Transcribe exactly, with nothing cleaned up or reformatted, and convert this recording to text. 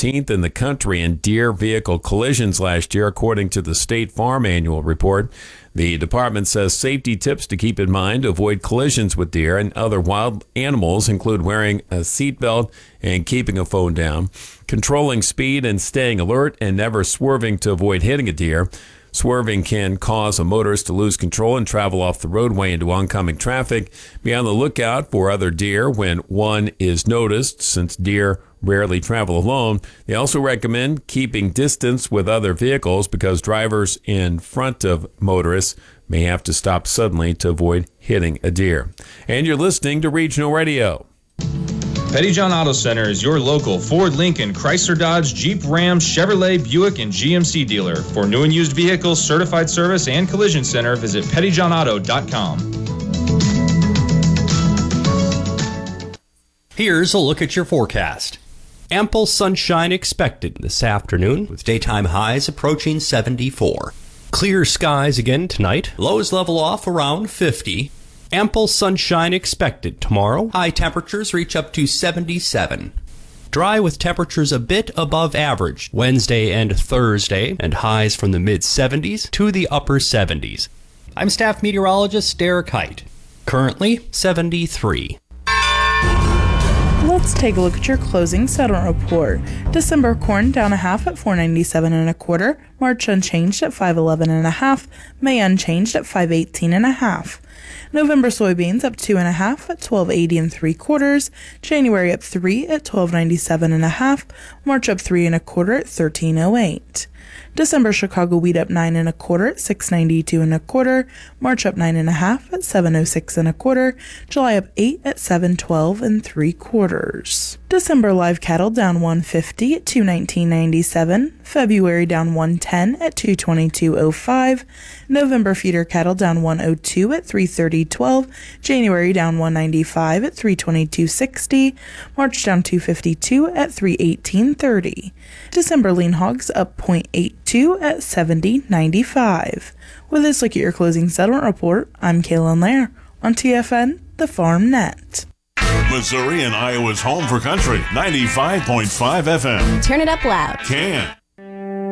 thirteenth in the country in deer vehicle collisions last year, according to the State Farm Annual Report. The department says safety tips to keep in mind to avoid collisions with deer and other wild animals include wearing a seatbelt and keeping a phone down, controlling speed and staying alert, and never swerving to avoid hitting a deer. Swerving can cause a motorist to lose control and travel off the roadway into oncoming traffic. Be on the lookout for other deer when one is noticed, since deer rarely travel alone. They also recommend keeping distance with other vehicles because drivers in front of motorists may have to stop suddenly to avoid hitting a deer. And you're listening to Regional Radio. Pettyjohn Auto Center is your local Ford, Lincoln, Chrysler, Dodge, Jeep, Ram, Chevrolet, Buick, and G M C dealer. For new and used vehicles, certified service, and collision center, visit pettyjohn auto dot com. Here's a look at your forecast. Ample sunshine expected this afternoon, with daytime highs approaching seventy-four. Clear skies again tonight. Lows level off around fifty. Ample sunshine expected tomorrow. High temperatures reach up to seventy-seven. Dry with temperatures a bit above average Wednesday and Thursday, and highs from the mid-seventies to the upper seventies. I'm staff meteorologist Derek Height. Currently seventy-three. Let's take a look at your closing settlement report. December corn down a half at four ninety-seven and a quarter. March unchanged at five eleven and a half. May unchanged at five eighteen and a half. November soybeans up two and a half at twelve eighty and three quarters. January up three at twelve ninety-seven and a half. March up three and a quarter at thirteen oh eight. December Chicago wheat up nine and a quarter at six ninety-two and a quarter. March up nine and a half at seven oh six and a quarter. July up eight at seven twelve and three quarters. December live cattle down one fifty at two nineteen ninety-seven. February down one ten at two twenty-two oh five. November feeder cattle down one oh two at three thirty twelve. January down one ninety-five at three twenty-two sixty. March down two fifty-two at three eighteen thirty. December lean hogs up zero point eight two at seventy ninety-five. With this look at your closing settlement report, I'm Kaylin Lair on T F N, the Farm Net. Missouri and Iowa's home for country, ninety-five point five F M. Turn it up loud. Can.